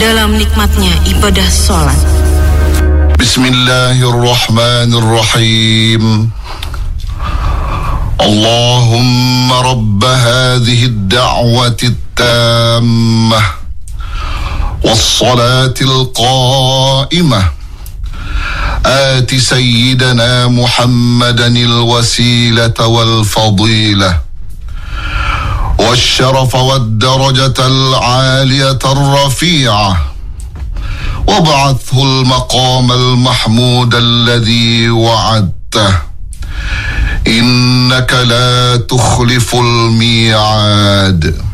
dalam nikmatnya ibadah sholat. Bismillahirrahmanirrahim. Allahumma rabb hadhihi ad-da'wati at-tammah was-salati al-qa'imah آت سيدنا محمدا الوسيلة والفضيلة والشرف والدرجة العالية الرفيعة وابعثه المقام المحمود الذي وعدته إنك لا تخلف الميعاد.